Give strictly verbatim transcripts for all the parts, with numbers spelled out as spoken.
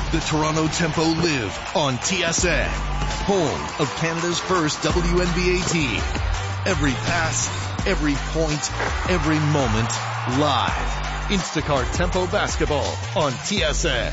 the Toronto Tempo live on T S N, home of Canada's first W N B A team. Every pass, every point, every moment, live. Instacart Tempo Basketball on T S N.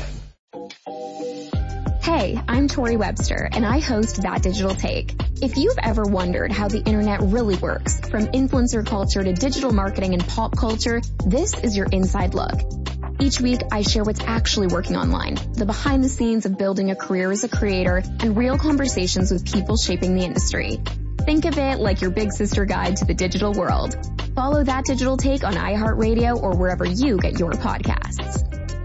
Hey, I'm Tori Webster, and I host That Digital Take. If you've ever wondered how the internet really works, from influencer culture to digital marketing and pop culture, this is your inside look. Each week, I share what's actually working online, the behind the scenes of building a career as a creator, and real conversations with people shaping the industry. Think of it like your big sister guide to the digital world. Follow That Digital Take on iHeartRadio or wherever you get your podcasts.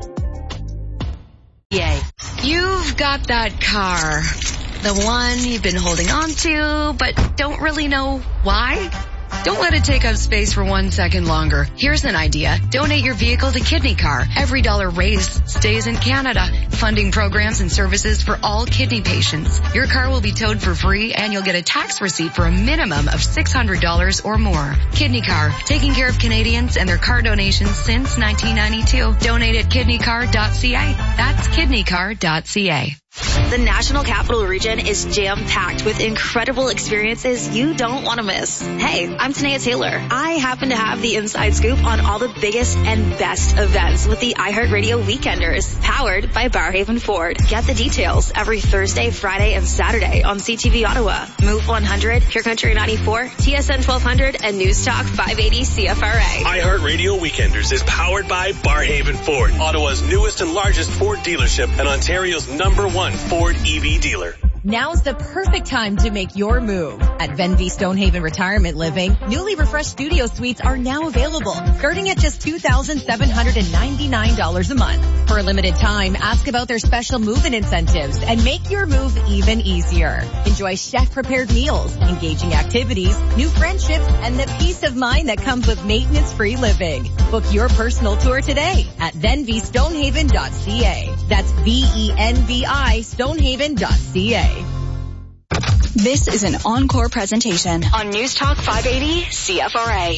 Yay. You've got that car. The one you've been holding on to, but don't really know why? Don't let it take up space for one second longer. Here's an idea. Donate your vehicle to Kidney Car. Every dollar raised stays in Canada, funding programs and services for all kidney patients. Your car will be towed for free, and you'll get a tax receipt for a minimum of six hundred dollars or more. Kidney Car, taking care of Canadians and their car donations since nineteen ninety-two. Donate at kidney car dot c a. That's kidney car dot c a. The National Capital Region is jam-packed with incredible experiences you don't want to miss. Hey, I'm Tanea Taylor. I happen to have the inside scoop on all the biggest and best events with the iHeartRadio Weekenders, powered by Barrhaven Ford. Get the details every Thursday, Friday, and Saturday on C T V Ottawa, Move one hundred, Pure Country ninety-four, T S N twelve hundred, and News Talk five eighty C F R A. iHeartRadio Weekenders is powered by Barrhaven Ford, Ottawa's newest and largest Ford dealership and Ontario's number one Ford E V dealer. Now's the perfect time to make your move. At Venvy Stonehaven Retirement Living, newly refreshed studio suites are now available, starting at just two thousand seven hundred ninety-nine dollars a month. For a limited time, ask about their special move-in incentives and make your move even easier. Enjoy chef-prepared meals, engaging activities, new friendships, and the peace of mind that comes with maintenance-free living. Book your personal tour today at venvy stonehaven dot c a. That's V E N V I stonehaven dot c a. This is an Encore presentation on News Talk five eighty C F R A.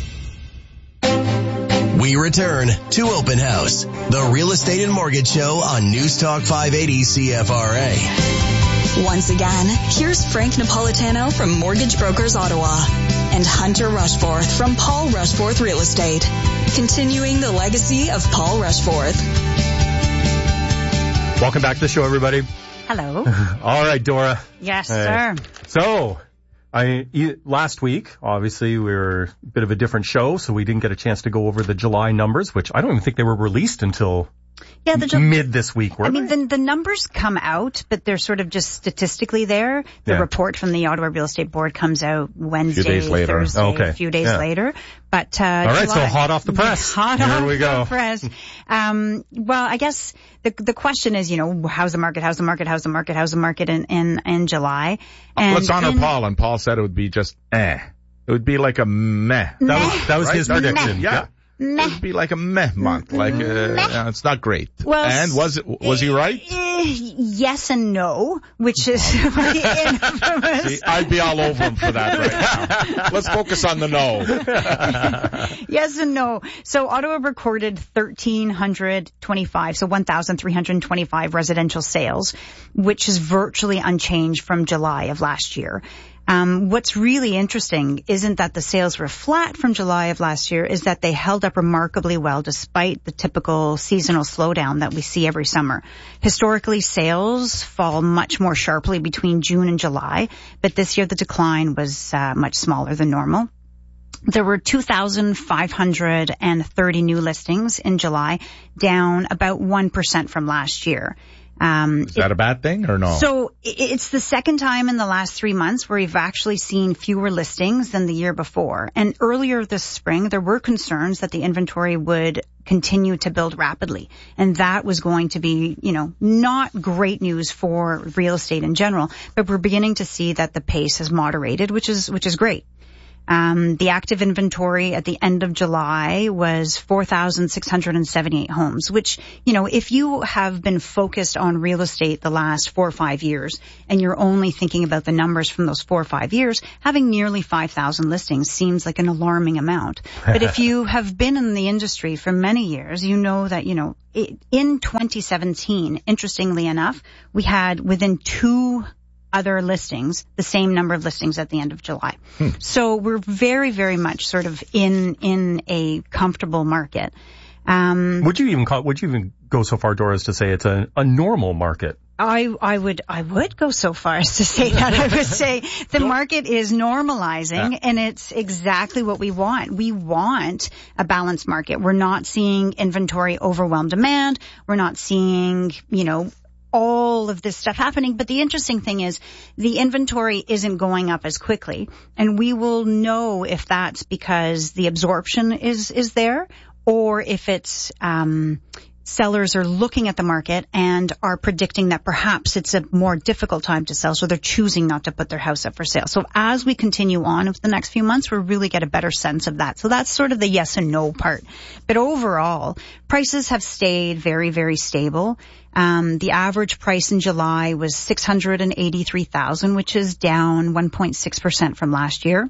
We return to Open House, the real estate and mortgage show on News Talk five eighty C F R A. Once again, here's Frank Napolitano from Mortgage Brokers Ottawa and Hunter Rushforth from Paul Rushforth Real Estate, continuing the legacy of Paul Rushforth. Welcome back to the show, everybody. Hello. All right, Dora. Yes, hey. sir. So, I last week, obviously, we were a bit of a different show, so we didn't get a chance to go over the July numbers, which I don't even think they were released until yeah, the, mid this week, were I mean, they? the, the numbers come out, but they're sort of just statistically there. The yeah. report from the Ottawa Real Estate Board comes out Wednesday, a few days later. Thursday, okay. a few days yeah. later. But, uh, all right, July, so hot off the press. Hot Here off we go. the press. Um, well, I guess the the question is, you know, how's the market? How's the market? How's the market? How's the market in in, in July? And Let's honor in, Paul, and Paul said it would be just eh. It would be like a meh. meh. That was, that was right? his prediction. Meh. Yeah. yeah. Meh. It would be like a meh month. Like, uh, yeah, it's not great. Well, and was it, was he right? Uh, yes and no, which is infamous. See, I'd be all over him for that right now. Let's focus on the no. Yes and no. So Ottawa recorded one thousand three hundred twenty-five, so one thousand three hundred twenty-five residential sales, which is virtually unchanged from July of last year. Um, what's really interesting isn't that the sales were flat from July of last year, is that they held up remarkably well despite the typical seasonal slowdown that we see every summer. Historically, sales fall much more sharply between June and July, but this year the decline was uh, much smaller than normal. There were two thousand five hundred thirty new listings in July, down about one percent from last year. Um, Is that it, a bad thing or no? So it's the second time in the last three months where we've actually seen fewer listings than the year before. And earlier this spring, there were concerns that the inventory would continue to build rapidly. And that was going to be, you know, not great news for real estate in general. But we're beginning to see that the pace has moderated, which is, which is great. Um, the active inventory at the end of July was four thousand six hundred seventy-eight homes, which, you know, if you have been focused on real estate the last four or five years and you're only thinking about the numbers from those four or five years, having nearly five thousand listings seems like an alarming amount. But if you have been in the industry for many years, you know that, you know, it, in twenty seventeen, interestingly enough, we had within two other listings, the same number of listings at the end of July. Hmm. So we're very, very much sort of in, in a comfortable market. Um, would you even call, would you even go so far, Dora, as to say it's a, a normal market? I, I would, I would go so far as to say that. I would say the market is normalizing, yeah. and it's exactly what we want. We want a balanced market. We're not seeing inventory overwhelm demand. We're not seeing, you know, all of this stuff happening. But the interesting thing is the inventory isn't going up as quickly, and we will know if that's because the absorption is, is there, or if it's, um, sellers are looking at the market and are predicting that perhaps it's a more difficult time to sell, so they're choosing not to put their house up for sale. So as we continue on over the next few months, we'll really get a better sense of that. So that's sort of the yes and no part. But overall, prices have stayed very, very stable. Um, the average price in July was six hundred eighty-three thousand, which is down one point six percent from last year.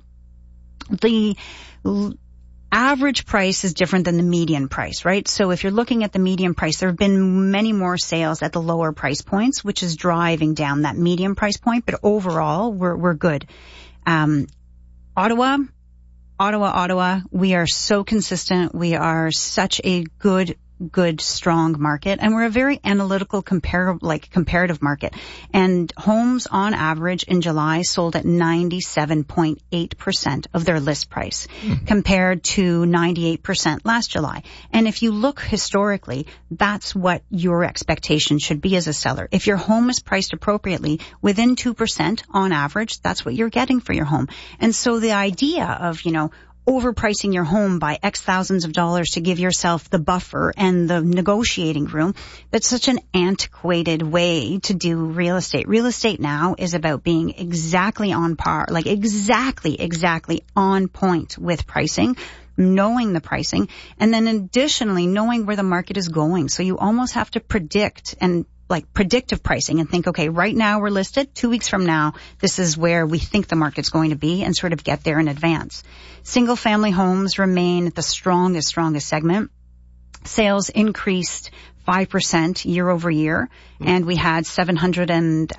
The l- average price is different than the median price, right? So if you're looking at the median price, there have been many more sales at the lower price points, which is driving down that median price point. But overall, we're, we're good. Um, Ottawa, Ottawa, Ottawa, we are so consistent. We are such a good good, strong market, and we're a very analytical, compar- like comparative market. And homes, on average, in July sold at ninety-seven point eight percent of their list price, mm-hmm. compared to ninety-eight percent last July. And if you look historically, that's what your expectation should be as a seller. If your home is priced appropriately, within two percent on average, that's what you're getting for your home. And so the idea of, you know, overpricing your home by X thousands of dollars to give yourself the buffer and the negotiating room, that's such an antiquated way to do real estate. Real estate now is about being exactly on par, like exactly, exactly on point with pricing, knowing the pricing, and then additionally knowing where the market is going. So you almost have to predict and like predictive pricing and think, okay, right now we're listed. Two weeks from now, this is where we think the market's going to be, and sort of get there in advance. Single family homes remain the strongest, strongest segment. Sales increased five percent year over year, and we had seven hundred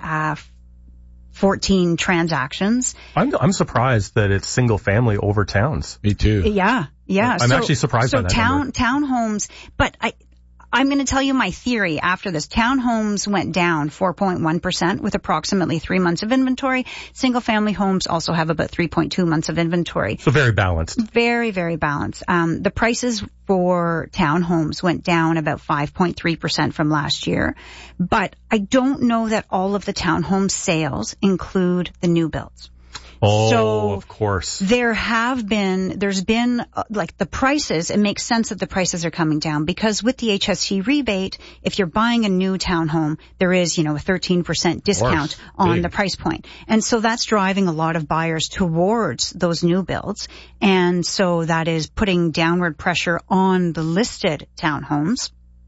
fourteen transactions. I'm, I'm surprised that it's single family over towns. Me too. Yeah, yeah. I'm so, actually surprised so by that town, number. townhomes, but I, I'm going to tell you my theory after this. Townhomes went down four point one percent with approximately three months of inventory. Single-family homes also have about three point two months of inventory. So very balanced. Very, very balanced. Um, the prices for townhomes went down about five point three percent from last year. But I don't know that all of the townhome sales include the new builds. Oh, so of course. There have been, there's been, uh, like the prices, it makes sense that the prices are coming down, because with the H S T rebate, if you're buying a new townhome, there is, you know, a thirteen percent discount on Big. the price point. And so that's driving a lot of buyers towards those new builds. And so that is putting downward pressure on the listed townhomes.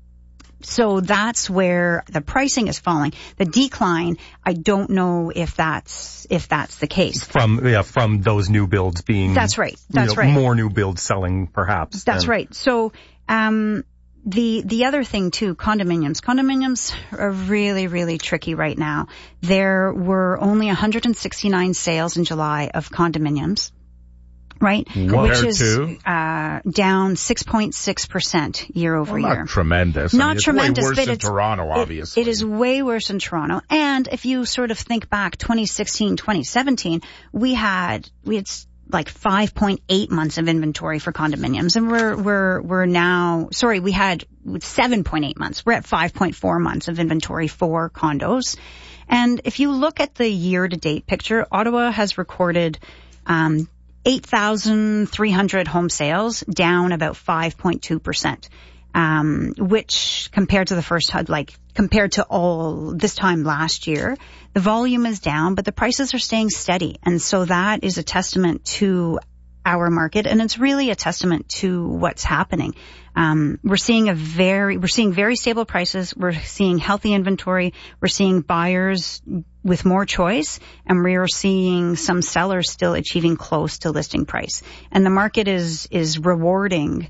So that's where the pricing is falling. The decline, I don't know if that's if that's the case. From yeah, from those new builds being That's right. That's you know, right. more new builds selling perhaps. That's than, right. So um the the other thing too, condominiums. Condominiums are really, really tricky right now. There were only one hundred sixty-nine sales in July of condominiums. Right, What? which is to? uh, down six point six percent year over well, year. Not tremendous. Not I mean, it's tremendous, way worse but than it's Toronto, obviously. It, it is way worse in Toronto. And if you sort of think back, twenty sixteen, twenty seventeen, we had we had like five point eight months of inventory for condominiums, and we're we're we're now sorry, we had seven point eight months. We're at five point four months of inventory for condos. And if you look at the year-to-date picture, Ottawa has recorded um eight thousand three hundred home sales, down about five point two percent, um, which compared to the first, like, compared to all this time last year, the volume is down, but the prices are staying steady. And so that is a testament to our market, and it's really a testament to what's happening. Um, we're seeing a very, we're seeing very stable prices. We're seeing healthy inventory. We're seeing buyers with more choice, and we are seeing some sellers still achieving close to listing price. And the market is, is rewarding,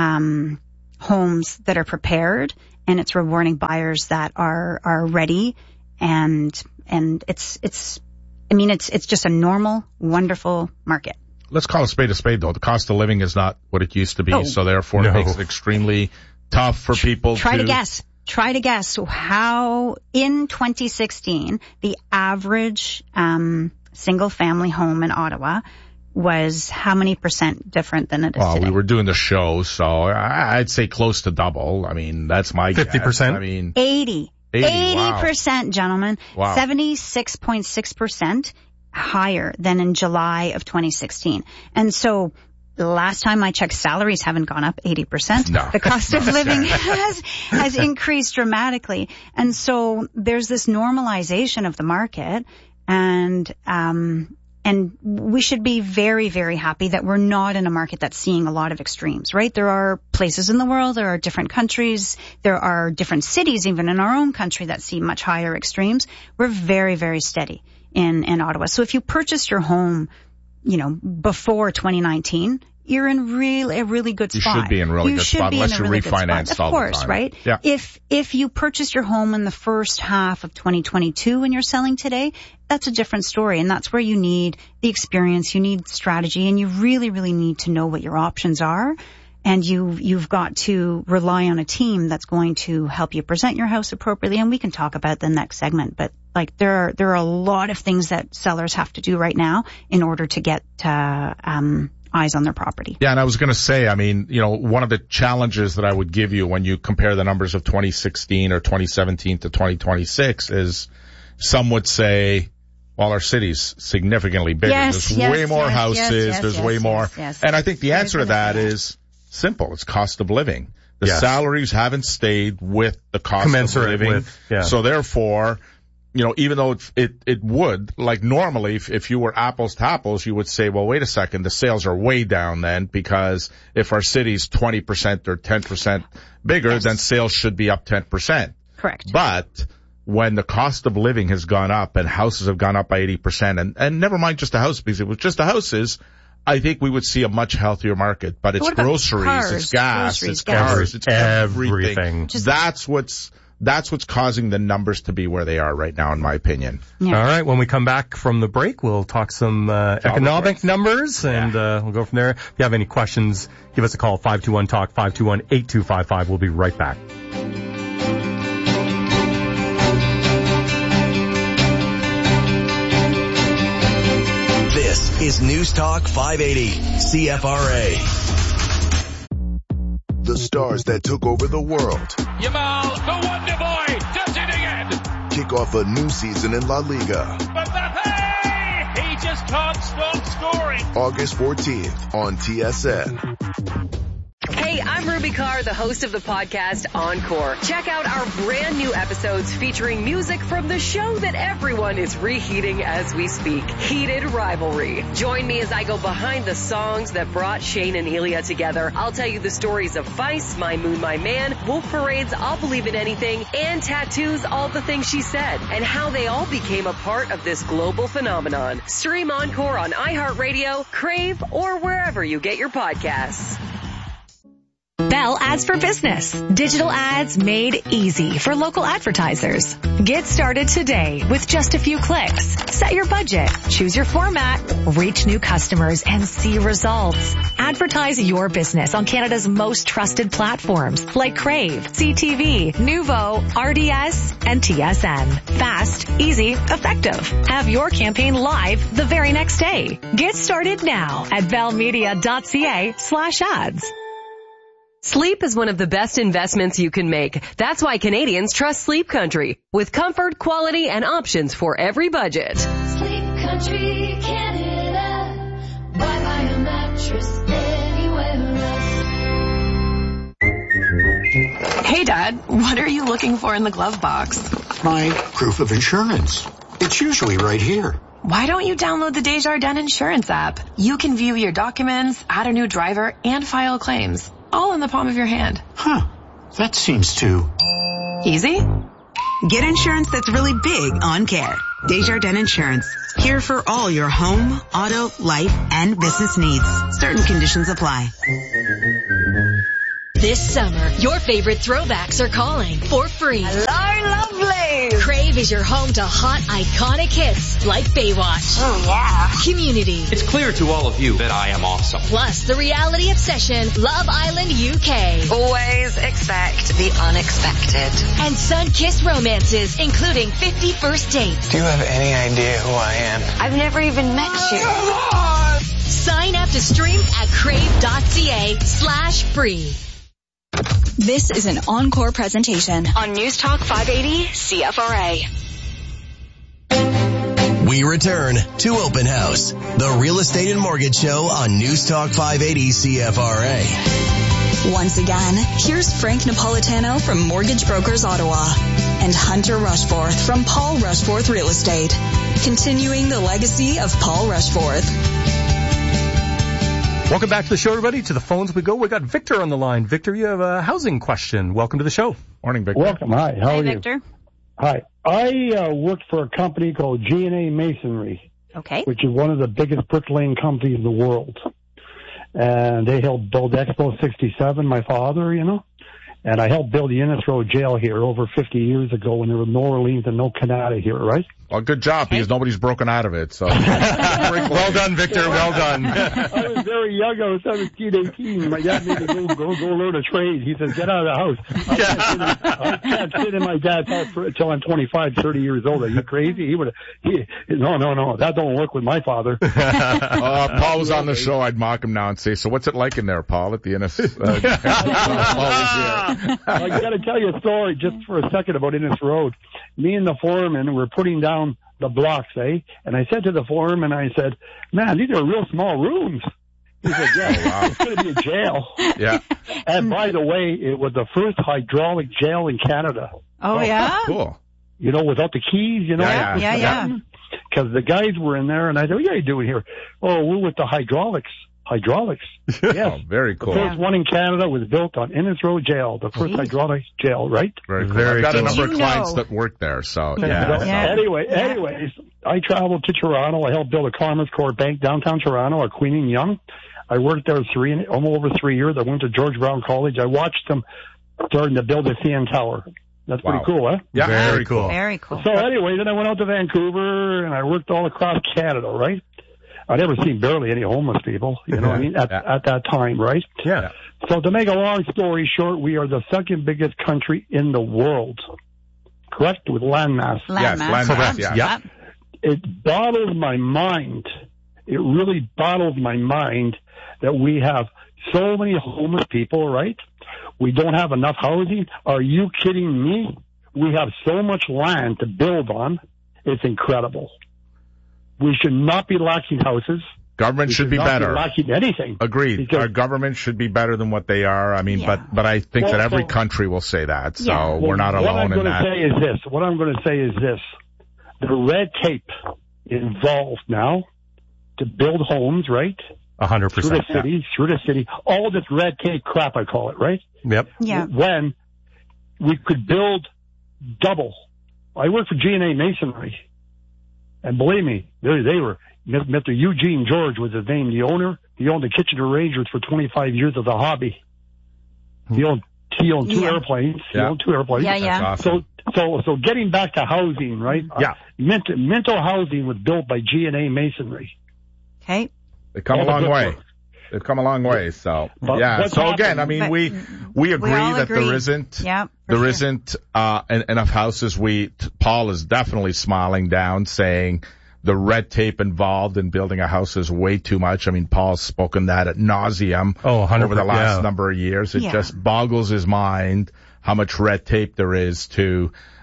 um, homes that are prepared, and it's rewarding buyers that are, are ready. And, and it's, it's, I mean, it's, it's just a normal, wonderful market. Let's call a spade a spade, though. The cost of living is not what it used to be, oh, so therefore no. it makes it extremely tough for people Try to... to guess. Try to guess how, in twenty sixteen, the average um single-family home in Ottawa was how many percent different than it is well, today? We were doing the show, so I'd say close to double. I mean, that's my fifty percent? Guess. I mean... eighty. eighty, eighty percent, wow. gentlemen. Wow. seventy-six point six percent higher than in July of twenty sixteen. And so the last time I checked, salaries haven't gone up eighty percent. No. The cost of living has, has increased dramatically. And so there's this normalization of the market, and, um, and we should be very, very happy that we're not in a market that's seeing a lot of extremes, right? There are places in the world, there are different countries, there are different cities, even in our own country, that see much higher extremes. We're very, very steady in, in Ottawa. So if you purchased your home, you know, before twenty nineteen, you're in really, a really good spot. You should be in a really you good spot unless you refinanced all the time. Of course, right? Yeah. If, if you purchased your home in the first half of twenty twenty-two and you're selling today, that's a different story. And that's where you need the experience, you need strategy, and you really, really need to know what your options are. And you, you've got to rely on a team that's going to help you present your house appropriately. And we can talk about the next segment, but like there are, there are a lot of things that sellers have to do right now in order to get, uh, um, eyes on their property. Yeah, and I was going to say, I mean, you know, one of the challenges that I would give you when you compare the numbers of twenty sixteen or twenty seventeen to twenty twenty-six is some would say, well, our city's significantly bigger. Yes, there's yes, way more yes, houses. yes, yes, there's yes, way yes, more. yes, yes. And I think the There's answer to that yeah. is simple. It's cost of living. The Yes. salaries haven't stayed with the cost Commensurate of living. with, yeah. So therefore, you know, even though it, it, it would, like normally, if, if you were apples to apples, you would say, well, wait a second, the sales are way down then, because if our city's twenty percent or ten percent bigger, Yes. then sales should be up ten percent. Correct. But when the cost of living has gone up and houses have gone up by eighty percent, and, and never mind just the house, because it was just the houses, I think we would see a much healthier market. But it's What about groceries, cars? it's gas, Groceries, it's gas. cars, it's everything. Everything. Just- That's what's, that's what's causing the numbers to be where they are right now, in my opinion. Yeah. All right. When we come back from the break, we'll talk some uh, economic numbers, and uh, we'll go from there. If you have any questions, give us a call, five two one talk, five two one, eight two five five. We'll be right back. This is News Talk five eighty, C F R A. The stars that took over the world. Yamal, the Wonder Boy, does it again. Kick off a new season in La Liga. Mbappe, he just can't stop scoring. August fourteenth on T S N. Hey, I'm Ruby Carr, the host of the podcast Encore. Check out our brand new episodes featuring music from the show that everyone is reheating as we speak, Heated Rivalry. Join me as I go behind the songs that brought Shane and Ilya together. I'll tell you the stories of Vice, My Moon, My Man, Wolf Parade's I'll Believe in Anything, and Tattoo's All the Things She Said, and how they all became a part of this global phenomenon. Stream Encore on iHeartRadio, Crave, or wherever you get your podcasts. Bell Ads for Business. Digital ads made easy for local advertisers. Get started today with just a few clicks. Set your budget, choose your format, reach new customers, and see results. Advertise your business on Canada's most trusted platforms like Crave, C T V, Nuvo, R D S, and T S N. Fast, easy, effective. Have your campaign live the very next day. Get started now at bellmedia.ca slash ads. Sleep is one of the best investments you can make. That's why Canadians trust Sleep Country, with comfort, quality, and options for every budget. Sleep Country, Canada. Why buy a mattress anywhere else? Hey, Dad, what are you looking for in the glove box? My proof of insurance. It's usually right here. Why don't you download the Desjardins Insurance app? You can view your documents, add a new driver, and file claims, all in the palm of your hand. Huh. That seems too easy. Get insurance that's really big on care. Desjardins Insurance. Here for all your home, auto, life, and business needs. Certain conditions apply. This summer, your favorite throwbacks are calling for free. Hello, lovely. Crave is your home to hot, iconic hits like Baywatch. Oh, yeah. Community. It's clear to all of you that I am awesome. Plus the reality obsession, Love Island U K. Always expect the unexpected. And sun-kissed romances, including fifty First Dates. Do you have any idea who I am? I've never even met you. Sign up to stream at crave.ca slash free. This is an Encore presentation on News Talk five eighty C F R A. We return to Open House, the real estate and mortgage show on News Talk five eighty C F R A. Once again, here's Frank Napolitano from Mortgage Brokers Ottawa and Hunter Rushforth from Paul Rushforth Real Estate, continuing the legacy of Paul Rushforth. Welcome back to the show, everybody. To the phones we go. We got Victor on the line. Victor, you have a housing question. Welcome to the show. Morning, Victor. Welcome. Hi. How Hi, are Victor. you? Hi. I uh, worked for a company called G and A Masonry, okay, which is one of the biggest bricklaying companies in the world. And they helped build Expo sixty-seven, my father, you know. And I helped build the Innis Road Jail here over fifty years ago when there was no Orleans and no Canada here, right? Well, good job, because nobody's broken out of it, so. Well done, Victor, well done. I was very young, I was seventeen, eighteen. My dad made me go, go, go learn a trade. He says, get out of the house. I can't sit in, I can't sit in my dad's house for, until I'm twenty-five, thirty years old. Are you crazy? He would he, no, no, no, that don't work with my father. uh, Paul was on the show, I'd mock him now and say, so what's it like in there, Paul, at the Innis? Uh, I got to tell you a story just for a second about Innis Road. Me and the foreman were putting down the blocks, eh? And I said to the foreman, I said, man, these are real small rooms. He said, yeah, oh, wow. It's going to be a jail. Yeah. And by the way, it was the first hydraulic jail in Canada. Oh, oh yeah? Cool. You know, without the keys, you know? Yeah, yeah, yeah. Because the guys were in there, and I said, what are you doing here? Oh, we're with the hydraulics. Hydraulics. Yes. Oh, very cool. The first one in Canada was built on Innis Road Jail, the first hydraulic jail, right? Very cool. Very I've got cool. a number Did of you clients know? that work there, so Yeah. yeah. yeah. Anyway, Yeah. anyways, I traveled to Toronto. I helped build a Commerce Corp Bank downtown Toronto at Queen and Yonge. I worked there three, almost over three years. I went to George Brown College. I watched them starting to build the C N Tower. That's Wow. pretty cool, huh? Yeah, Very very cool. cool. Very cool. So anyway, then I went out to Vancouver and I worked all across Canada, right? I never seen barely any homeless people, you know what I mean, at, Yeah. at that time, right? Yeah. So to make a long story short, we are the second biggest country in the world, correct, with landmass. Yes, Landmass. landmass, Correct. yeah. Yep. It boggles my mind. It really boggles my mind that we have so many homeless people, right? We don't have enough housing. Are you kidding me? We have so much land to build on. It's incredible. We should not be lacking houses. Government We should be not better. lacking anything. Agreed. Because- Our government should be better than what they are. I mean, Yeah. but but I think Well, that every so- country will say that. So Yeah. we're not Well, alone in What I'm that. going to say is this. What I'm going to say is this. The red tape involved now to build homes, right? A hundred Through percent. the city, through the city. All this red tape crap, I call it, right? Yep. Yeah. When we could build double. I worked for G and A Masonry. And believe me, they, they were, Mister Eugene George was his name, the owner. He owned the Kitchener Rangers for twenty-five years as a hobby. He owned, he owned two Yeah. airplanes. He Yeah. owned two airplanes. Yeah, yeah. That's awesome. So, so, so getting back to housing, right? Yeah. Uh, mental, mental housing was built by G and A Masonry. Okay. They've come a All the long good way. work. They've come a long way. So But yeah. what's So again, happened- I mean, But we we agree all that agree. there isn't Yeah, for there sure. isn't uh en- enough houses. We t- Paul is definitely smiling down, saying the red tape involved in building a house is way too much. I mean, Paul's spoken that at nauseum Oh, one hundred over the last yeah. number of years. It Yeah. just boggles his mind how much red tape there is to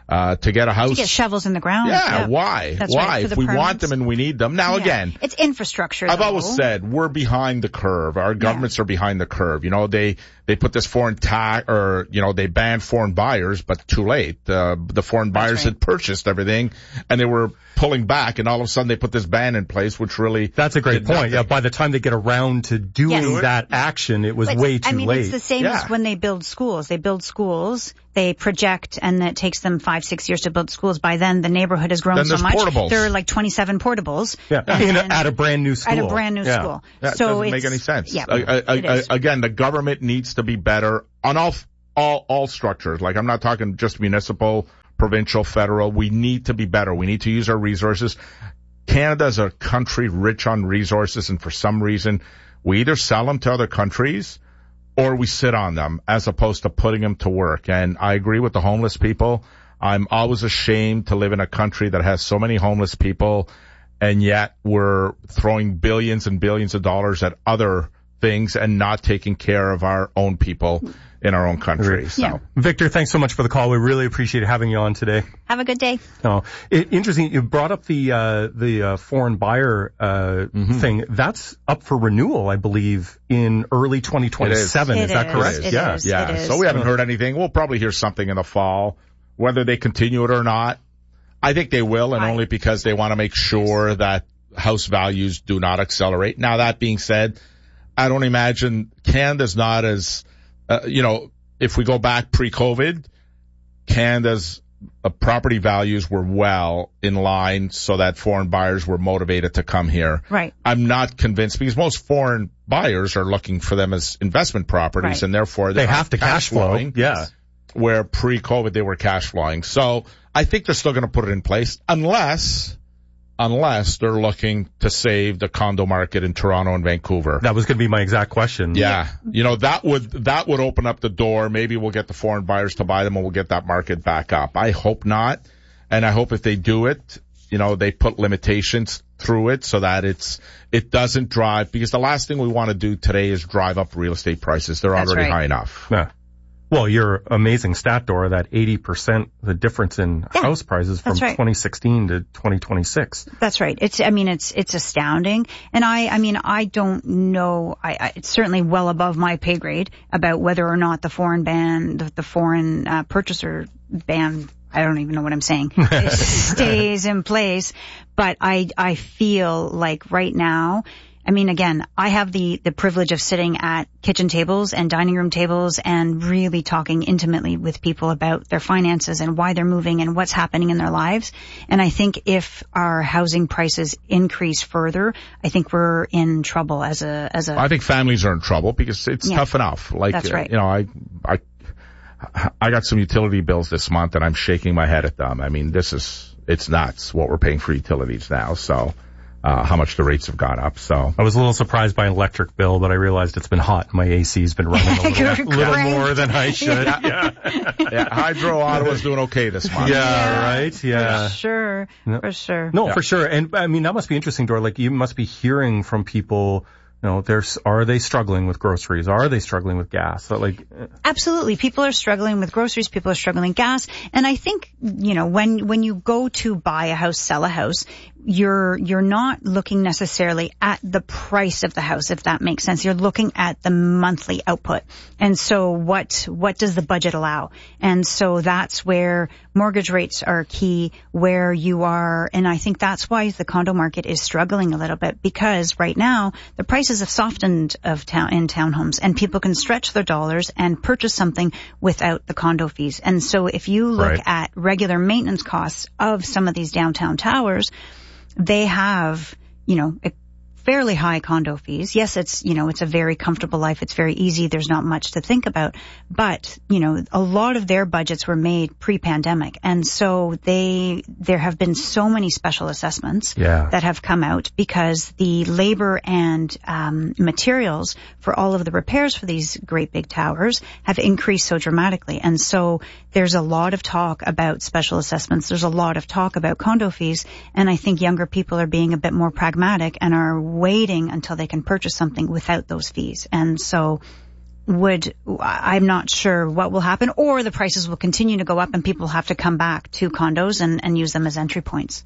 Uh, to get a house. To get shovels in the ground. Yeah, yeah. why? That's why? right, if we permits. want them and we need them. Now yeah. again. It's infrastructure. I've though. always said we're behind the curve. Our governments yeah. are behind the curve. You know, they, they put this foreign tax, or, you know, they banned foreign buyers, but too late. Uh, the foreign buyers right. had purchased everything and they were pulling back, and all of a sudden they put this ban in place, which really. That's a great point. Nothing. Yeah, by the time they get around to doing yes. that action, it was but, way too I mean, late. It's the same yeah. as when they build schools. They build schools, they project, and it takes them five, six years to build schools. By then, the neighborhood has grown then so much. Portables. There are like twenty-seven portables. Yeah, and, and at a brand new school. At a brand new yeah. school. That so doesn't it's, make any sense. Yeah, I, I, it I, is. Again, the government needs to be better on all, all, all structures. Like, I'm not talking just municipal, provincial, federal. We need to be better. We need to use our resources. Canada is a country rich on resources, and for some reason, we either sell them to other countries or we sit on them as opposed to putting them to work. And I agree with the homeless people. I'm always ashamed to live in a country that has so many homeless people, and yet we're throwing billions and billions of dollars at other things and not taking care of our own people in our own country. So. Yeah. Victor, thanks so much for the call. We really appreciate having you on today. Have a good day. Oh, it, interesting. You brought up the uh, the uh, foreign buyer uh, mm-hmm. thing. That's up for renewal, I believe, in early twenty twenty-seven. It is. is that is. correct? It yeah. is. Yeah. It is. So we haven't heard anything. We'll probably hear something in the fall, whether they continue it or not. I think they will, and I, only because they want to make sure that house values do not accelerate. Now, that being said, I don't imagine Canada's not as, uh, you know, if we go back pre-COVID, Canada's uh, property values were well in line so that foreign buyers were motivated to come here. Right. I'm not convinced, because most foreign buyers are looking for them as investment properties, right. and therefore they have to cash flow. flowing. Yeah. Where pre-COVID they were cash flowing. So I think they're still going to put it in place unless... Unless they're looking to save the condo market in Toronto and Vancouver. That was going to be my exact question. Yeah. You know, that would, that would open up the door. Maybe we'll get the foreign buyers to buy them and we'll get that market back up. I hope not. And I hope if they do it, you know, they put limitations through it so that it's, it doesn't drive, because the last thing we want to do today is drive up real estate prices. They're That's already right. high enough. Yeah. Well, your amazing stat, Dora, that eighty percent, the difference in yeah, house prices from right. twenty sixteen to twenty twenty-six. That's right. It's, I mean, it's, it's astounding. And I, I mean, I don't know, I, I it's certainly well above my pay grade about whether or not the foreign ban, the, the foreign uh, purchaser ban, I don't even know what I'm saying, it stays in place. But I, I feel like right now, I mean, again, I have the, the privilege of sitting at kitchen tables and dining room tables and really talking intimately with people about their finances and why they're moving and what's happening in their lives. And I think if our housing prices increase further, I think we're in trouble as a, as a. I think families are in trouble because it's yeah, tough enough. Like, that's right. you know, I, I, I got some utility bills this month and I'm shaking my head at them. I mean, this is, it's nuts what we're paying for utilities now. So. Uh, how much the rates have gone up. So I was a little surprised by an electric bill, but I realized it's been hot. My A C's been running a little, little more than I should. Yeah. yeah. Hydro Ottawa's doing okay this month. Yeah, yeah. right. Yeah. For sure. No. For sure. No, yeah. for sure. And I mean, that must be interesting, Dora. Like, you must be hearing from people, you know, there's, are they struggling with groceries? Are they struggling with gas? So, like, absolutely. People are struggling with groceries. People are struggling with gas. And I think, you know, when, when you go to buy a house, sell a house, you're, you're not looking necessarily at the price of the house, if that makes sense. You're looking at the monthly output. And so what, what does the budget allow? And so that's where mortgage rates are key, where you are, and I think that's why the condo market is struggling a little bit, because right now the prices have softened of town, in townhomes, and people can stretch their dollars and purchase something without the condo fees. And so if you look right. at regular maintenance costs of some of these downtown towers, they have, you know, a fairly high condo fees. Yes, it's, you know, it's a very comfortable life. It's very easy. There's not much to think about. But, you know, a lot of their budgets were made pre-pandemic. And so they, there have been so many special assessments yeah. that have come out because the labor and um, materials for all of the repairs for these great big towers have increased so dramatically. And so there's a lot of talk about special assessments. There's a lot of talk about condo fees. And I think younger people are being a bit more pragmatic and are waiting until they can purchase something without those fees. And so would, I'm not sure what will happen, or the prices will continue to go up and people have to come back to condos and, and use them as entry points.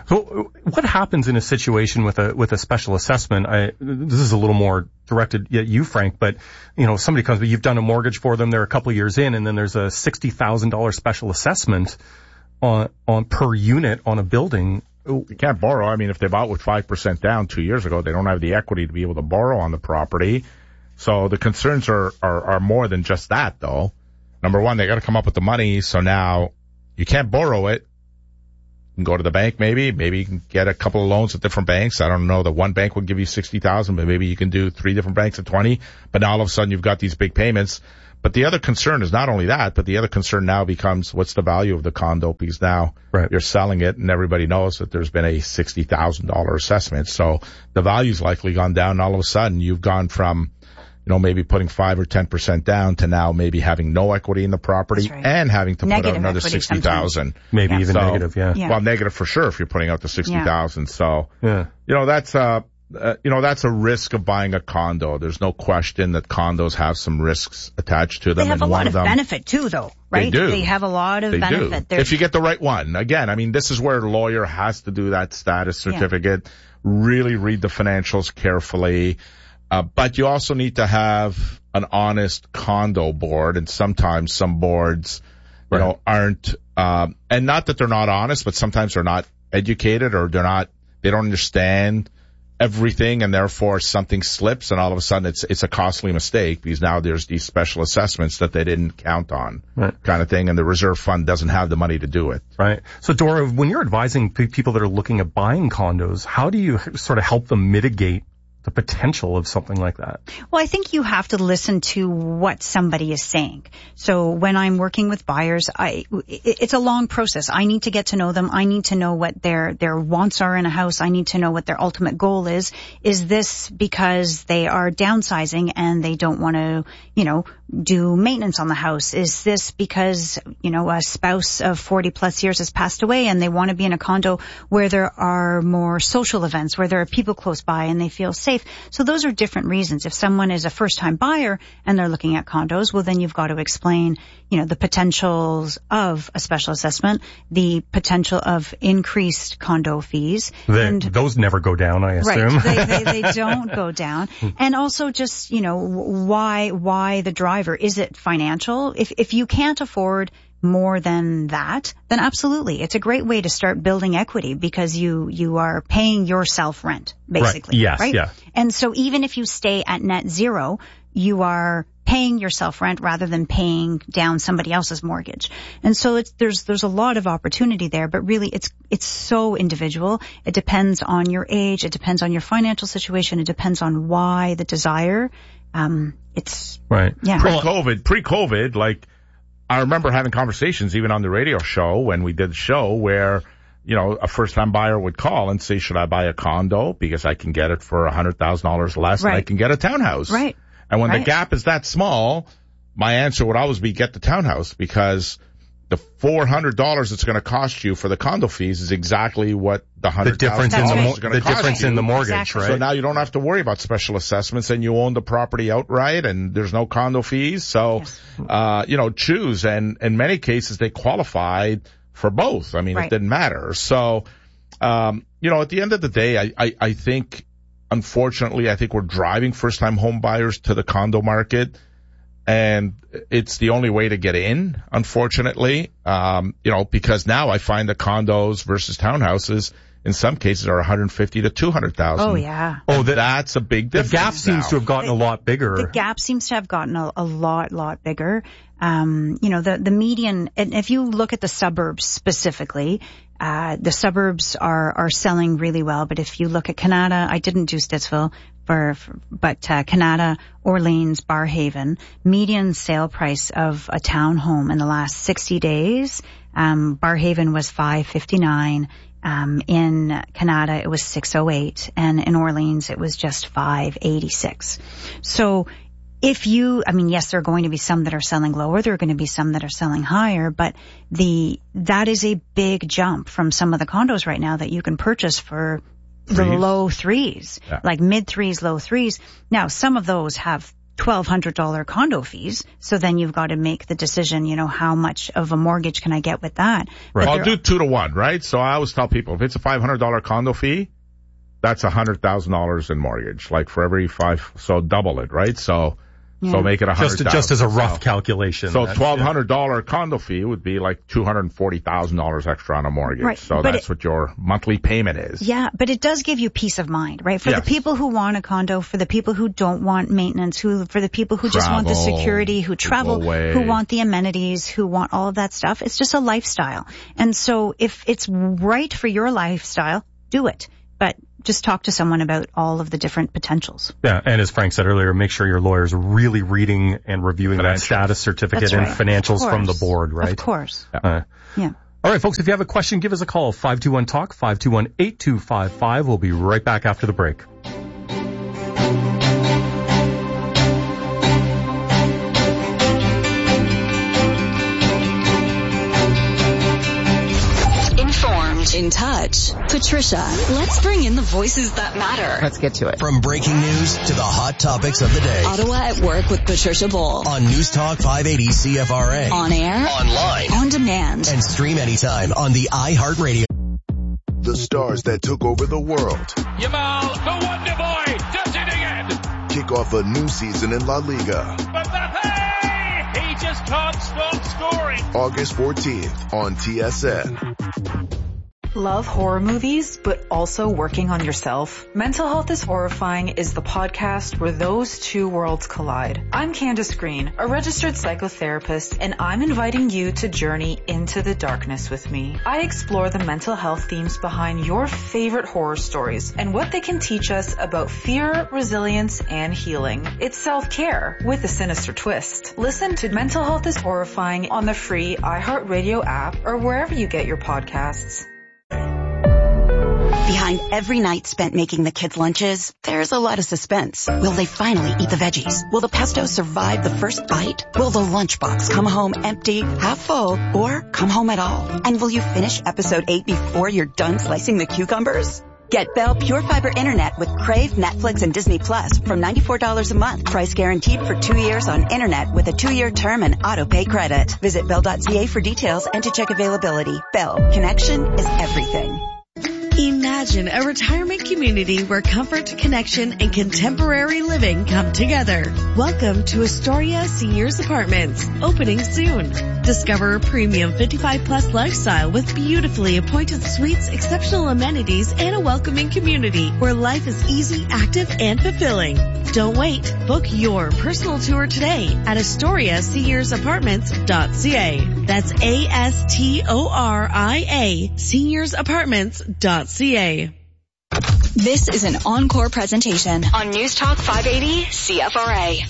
So what happens in a situation with a, with a special assessment? I, this is a little more directed at you, Frank, but, you know, somebody comes, you've done a mortgage for them, they're a couple of years in, and then there's a sixty thousand dollars special assessment on, on per unit on a building. You can't borrow. I mean, if they bought with five percent down two years ago, they don't have the equity to be able to borrow on the property. So the concerns are, are, are more than just that, though. Number one, they got to come up with the money. So now you can't borrow it. You can go to the bank, maybe. Maybe you can get a couple of loans at different banks. I don't know that one bank would give you sixty thousand, but maybe you can do three different banks at twenty. But now all of a sudden you've got these big payments. But the other concern is not only that, but the other concern now becomes what's the value of the condo, because now right. you're selling it and everybody knows that there's been a sixty thousand dollars assessment. So the value's likely gone down, and all of a sudden you've gone from, you know, maybe putting five or ten percent down to now maybe having no equity in the property right. and having to negative put out another sixty thousand. Maybe yeah. even so, negative, yeah. yeah. Well, negative for sure if you're putting out the sixty thousand. Yeah. So, yeah. you know, that's uh Uh, you know, that's a risk of buying a condo. There's no question that condos have some risks attached to them. They have and a lot one of them, benefit too, though, right? They do. They have a lot of they benefit. Do. If you get the right one. Again, I mean, this is where a lawyer has to do that status certificate, yeah. really read the financials carefully. Uh, but you also need to have an honest condo board, and sometimes some boards, you right. know, aren't, um, and not that they're not honest, but sometimes they're not educated, or they're not, they don't understand everything, and therefore something slips, and all of a sudden it's it's a costly mistake, because now there's these special assessments that they didn't count on, right. kind of thing, and the reserve fund doesn't have the money to do it. Right. So, Dora, when you're advising p- people that are looking at buying condos, how do you sort of help them mitigate the potential of something like that? Well, I think you have to listen to what somebody is saying. So when I'm working with buyers, I, it's a long process. I need to get to know them. I need to know what their, their wants are in a house. I need to know what their ultimate goal is. Is this because they are downsizing and they don't want to, you know, do maintenance on the house? Is this because, you know, a spouse of forty plus years has passed away and they want to be in a condo where there are more social events, where there are people close by and they feel safe? So those are different reasons. If someone is a first-time buyer and they're looking at condos, well, then you've got to explain, you know, the potentials of a special assessment, the potential of increased condo fees. They, and those never go down, I assume. Right. they, they, they don't go down. And also just, you know, why, why the driver? Is it financial? If, if you can't afford more than that, then absolutely. It's a great way to start building equity, because you, you are paying yourself rent, basically. Right. Yes, right? Yeah. And so even if you stay at net zero, you are paying yourself rent rather than paying down somebody else's mortgage. And so it's, there's, there's a lot of opportunity there, but really it's, it's so individual. It depends on your age. It depends on your financial situation. It depends on why, the desire. Um, it's, right. Yeah. Pre-COVID, pre-COVID, like, I remember having conversations even on the radio show when we did the show where, you know, a first-time buyer would call and say, should I buy a condo because I can get it for one hundred thousand dollars less right. and I can get a townhouse? Right. And when right. the gap is that small, my answer would always be get the townhouse, because the four hundred dollars it's going to cost you for the condo fees is exactly what the one hundred thousand dollars the is going to the cost difference you. in the mortgage, exactly. right? So now you don't have to worry about special assessments, and you own the property outright, and there's no condo fees. So, yes. uh, you know, choose. And in many cases, they qualified for both. I mean, right. it didn't matter. So, um, you know, at the end of the day, I, I, I think, unfortunately, I think we're driving first-time home buyers to the condo market. And it's the only way to get in, unfortunately, um, you know, because now I find that condos versus townhouses in some cases are one hundred fifty to two hundred thousand. Oh, yeah. Oh, the, that's a big difference. The gap seems now. to have gotten the, a lot bigger. The gap seems to have gotten a, a lot, lot bigger. Um, you know, the, the median, and if you look at the suburbs specifically, uh, the suburbs are, are selling really well. But if you look at Canada, I didn't do Stittsville, for, for but, uh, Canada, Orleans, Barrhaven, median sale price of a townhome in the last sixty days, um, Barrhaven was five fifty-nine. Um, in Canada, it was six oh eight, and in Orleans, it was just five eighty-six. So if you, I mean, yes, there are going to be some that are selling lower, there are going to be some that are selling higher, but the, that is a big jump from some of the condos right now that you can purchase for the Threes. low threes, Yeah. like mid threes, low threes. Now, some of those have twelve hundred dollars condo fees. So then you've got to make the decision, you know, how much of a mortgage can I get with that? Right. I'll do two to one, right? So I always tell people, if it's a five hundred dollars condo fee, that's one hundred thousand dollars in mortgage, like for every five, so double it, right? So, yeah. so make it one hundred thousand dollars. Just, just as a rough so, calculation. So twelve hundred dollars yeah. condo fee would be like two hundred forty thousand dollars extra on a mortgage. Right. So but that's it, what your monthly payment is. Yeah, but it does give you peace of mind, right? For yes. the people who want a condo, for the people who don't want maintenance, who for the people who travel, just want the security, who travel, away. who want the amenities, who want all of that stuff. It's just a lifestyle. And so if it's right for your lifestyle, do it. But just talk to someone about all of the different potentials. Yeah, and as Frank said earlier, make sure your lawyer's really reading and reviewing that status certificate and right. financials from the board, right? Of course. Uh, yeah. All right, folks, if you have a question, give us a call, five two one talk, five two one, eight two five five. We'll be right back after the break. In touch. Patricia, let's bring in the voices that matter. Let's get to it. From breaking news to the hot topics of the day. Ottawa at Work with Patricia Bull. On News Talk five eighty C F R A. On air. Online. On demand. And stream anytime on the iHeartRadio. The stars that took over the world. Yamal, the Wonder Boy, does it again. Kick off a new season in La Liga. Mbappe! He just can't stop scoring. August fourteenth on T S N. Love horror movies, but also working on yourself? Mental Health is Horrifying is the podcast where those two worlds collide. I'm Candace Green, a registered psychotherapist, and I'm inviting you to journey into the darkness with me. I explore the mental health themes behind your favorite horror stories and what they can teach us about fear, resilience, and healing. It's self-care with a sinister twist. Listen to Mental Health is Horrifying on the free iHeartRadio app or wherever you get your podcasts. Behind every night spent making the kids' lunches, there's a lot of suspense. Will they finally eat the veggies? Will the pesto survive the first bite? Will the lunchbox come home empty, half full, or come home at all? And will you finish episode eight before you're done slicing the cucumbers? Get Bell Pure Fiber Internet with Crave, Netflix, and Disney Plus from ninety-four dollars a month. Price guaranteed for two years on internet with a two-year term and auto-pay credit. Visit bell dot c a for details and to check availability. Bell. Connection is everything. Imagine a retirement community where comfort, connection, and contemporary living come together. Welcome to Astoria Seniors Apartments, opening soon. Discover a premium fifty-five plus lifestyle with beautifully appointed suites, exceptional amenities, and a welcoming community where life is easy, active, and fulfilling. Don't wait. Book your personal tour today at astoria seniors apartments dot c a. That's A S T O R I A, seniors apartments dot c a. This is an encore presentation on News Talk five eighty C F R A.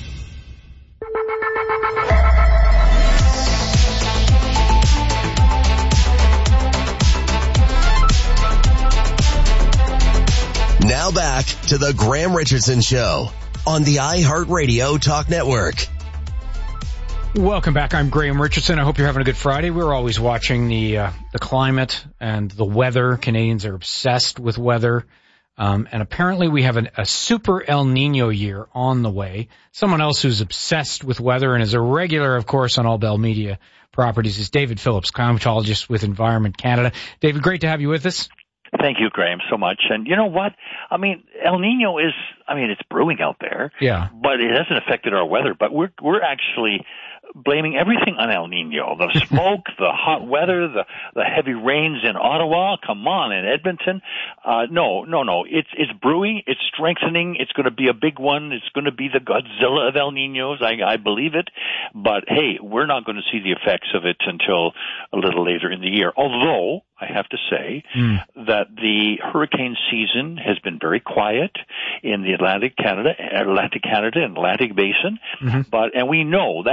Now back to the Graham Richardson Show on the iHeartRadio Talk Network. Welcome back. I'm Graham Richardson. I hope you're having a good Friday. We're always watching the uh, the climate and the weather. Canadians are obsessed with weather. Um, and apparently we have an, a super El Nino year on the way. Someone else who's obsessed with weather and is a regular, of course, on all Bell Media properties is David Phillips, climatologist with Environment Canada. David, great to have you with us. Thank you, Graham, so much. And you know what? I mean, El Nino is, I mean, it's brewing out there. Yeah. But it hasn't affected our weather. But we're, we're actually blaming everything on El Nino. The smoke, the hot weather, the, the heavy rains in Ottawa. Come on, in Edmonton. Uh, no, no, no. It's, it's brewing. It's strengthening. It's going to be a big one. It's going to be the Godzilla of El Ninos. I, I believe it. But hey, we're not going to see the effects of it until a little later in the year. Although, I have to say mm. that the hurricane season has been very quiet in the Atlantic Canada, Atlantic Canada and Atlantic Basin. Mm-hmm. But, and we know that's about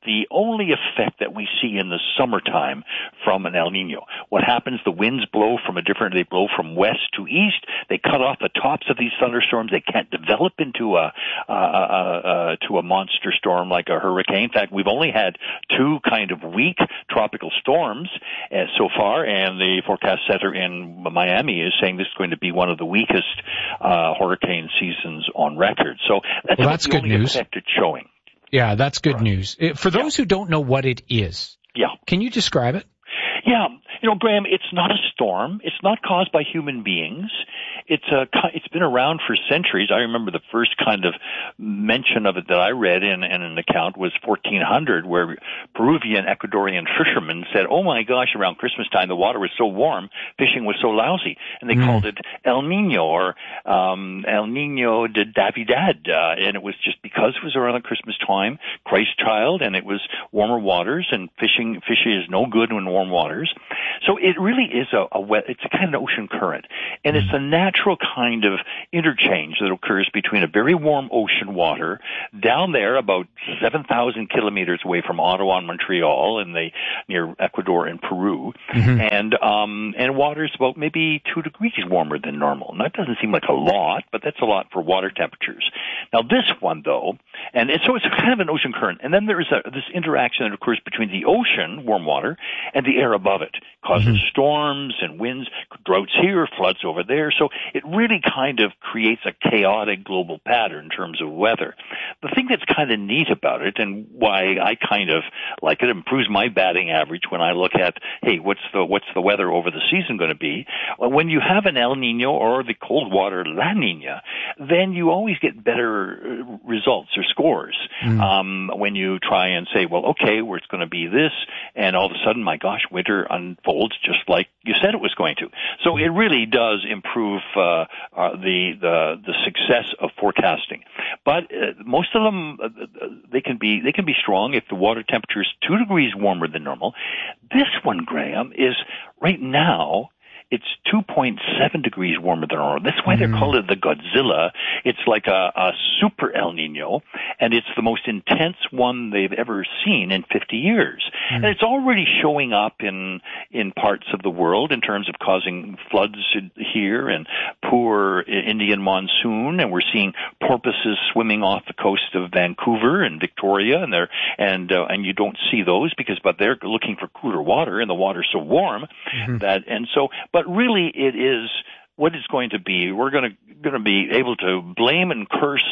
the only effect that we see in the summertime from an El Nino. What happens, the winds blow from a different, they blow from west to east. They cut off the tops of these thunderstorms. They can't develop into a, uh, uh, uh, to a monster storm like a hurricane. In fact, we've only had two kind of weak tropical storms uh, so far, and the forecast center in Miami is saying this is going to be one of the weakest uh, hurricane seasons on record. So that's, well, that's the good only news. effect it's showing. Yeah, that's good right. news. For those yeah. who don't know what it is, yeah. can you describe it? Yeah. You know, Graham, it's not a storm. It's not caused by human beings. It's a, it's been around for centuries. I remember the first kind of mention of it that I read in, in an account was fourteen hundred, where Peruvian, Ecuadorian fishermen said, oh my gosh, around Christmas time the water was so warm, fishing was so lousy. And they mm. called it El Nino, or um, El Nino de Navidad. Uh, and it was just because it was around the Christmas time, Christ child, and it was warmer waters, and fishing, fishing is no good in warm waters. So it really is a, a wet, it's a kind of ocean current. And it's a natural kind of interchange that occurs between a very warm ocean water down there about seven thousand kilometers away from Ottawa and Montreal and the, near Ecuador and Peru. Mm-hmm. And, um, and water is about maybe two degrees warmer than normal. And that doesn't seem like a lot, but that's a lot for water temperatures. Now this one though, and, and so it's kind of an ocean current. And then there is a, this interaction that occurs between the ocean, warm water, and the air above it, causes mm-hmm. storms and winds, droughts here, floods over there. So it really kind of creates a chaotic global pattern in terms of weather. The thing that's kind of neat about it, and why I kind of like it, improves my batting average when I look at, hey, what's the what's the weather over the season going to be? Well, when you have an El Nino or the cold water La Nina, then you always get better results or scores. Mm. Um, when you try and say, well, okay, well, it's going to be this, and all of a sudden, my gosh, winter unfolds just like you said it was going to. So it really does improve uh, uh, the the the success of forecasting. But uh, most of them, uh, they can be they can be strong if the water temperature is two degrees warmer than normal. This one, Graham, is right now. It's two point seven degrees warmer than normal. That's why they're mm. called it the Godzilla. It's like a, a super El Nino, and it's the most intense one they've ever seen in fifty years. Mm. And it's already showing up in in parts of the world in terms of causing floods here and poor Indian monsoon. And we're seeing porpoises swimming off the coast of Vancouver and Victoria, and they're and uh, and you don't see those because but they're looking for cooler water, and the water's so warm mm-hmm. that and so but. But really, it is what it's going to be. We're going to going to be able to blame and curse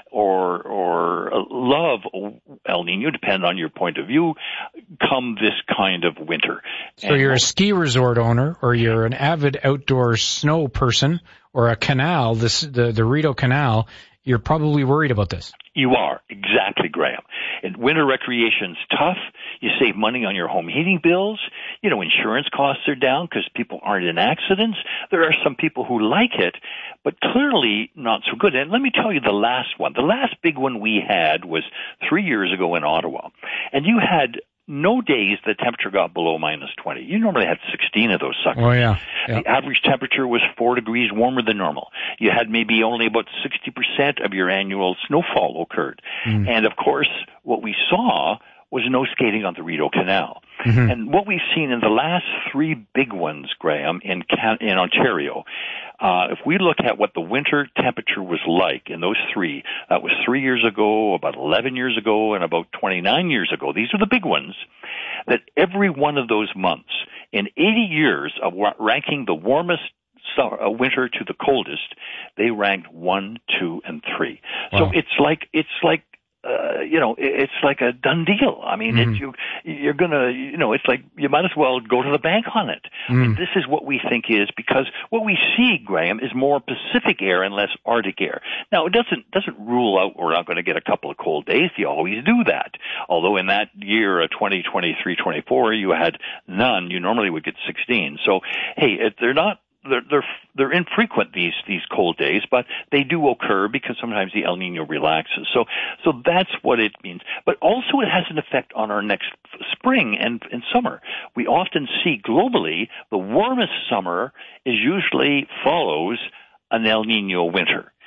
or or love El Nino, depending on your point of view, come this kind of winter. So and you're a ski resort owner, or you're an avid outdoor snow person, or a canal, this the the Rideau Canal. You're probably worried about this. You are, exactly, Graham. And winter recreation's tough. You save money on your home heating bills. You know, insurance costs are down because people aren't in accidents. There are some people who like it, but clearly not so good. And let me tell you the last one. The last big one we had was three years ago in Ottawa. And you had no days the temperature got below minus twenty. You normally had sixteen of those suckers. Oh, yeah. yeah. The average temperature was four degrees warmer than normal. You had maybe only about sixty percent of your annual snowfall occurred. Mm. And, of course, what we saw was no skating on the Rideau Canal. Mm-hmm. And what we've seen in the last three big ones, Graham, in Can- in Ontario, uh, if we look at what the winter temperature was like in those three, that was three years ago, about eleven years ago, and about twenty-nine years ago. These are the big ones. That every one of those months, in eighty years of ranking the warmest summer, uh, winter to the coldest, they ranked one, two, and three. Wow. So it's like it's like. Uh, you know, it's like a done deal. I mean, mm. it's, you, you're gonna, you know, it's like you might as well go to the bank on it. Mm. I mean, this is what we think is because what we see, Graham, is more Pacific air and less Arctic air. Now, it doesn't doesn't rule out we're not going to get a couple of cold days. You always do that. Although in that year, uh, twenty twenty-three twenty-four, you had none. You normally would get sixteen. So, hey, if they're not. They're, they're, they're infrequent, these, these cold days, but they do occur because sometimes the El Nino relaxes. So, so that's what it means. But also it has an effect on our next spring and, and summer. We often see globally the warmest summer is usually follows an El Nino winter.